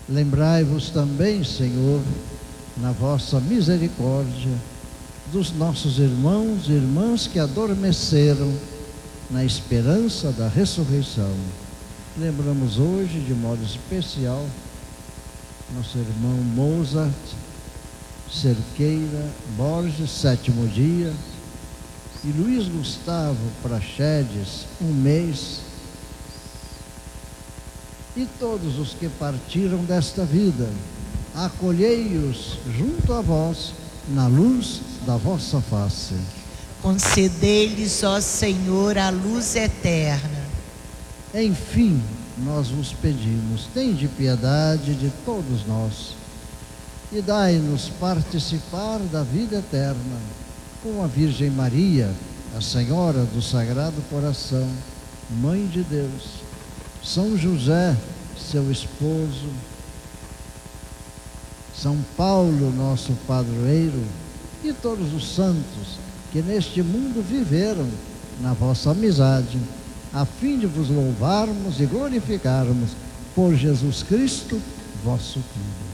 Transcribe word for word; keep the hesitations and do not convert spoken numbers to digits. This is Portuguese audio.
Lembrai-vos também, Senhor, na vossa misericórdia, dos nossos irmãos e irmãs que adormeceram na esperança da ressurreição. Lembramos hoje, de modo especial, nosso irmão Mozart Cerqueira Borges, sétimo dia, e Luiz Gustavo Praxedes, um mês, e todos os que partiram desta vida. Acolhei-os junto a vós, na luz da vossa face. Concedei-lhes, ó Senhor, a luz eterna. Enfim, nós vos pedimos, tende piedade de todos nós e dai-nos participar da vida eterna com a Virgem Maria, a Senhora do Sagrado Coração, Mãe de Deus, São José, seu esposo, São Paulo, nosso padroeiro, e todos os santos que neste mundo viveram na vossa amizade, a fim de vos louvarmos e glorificarmos por Jesus Cristo, vosso Filho.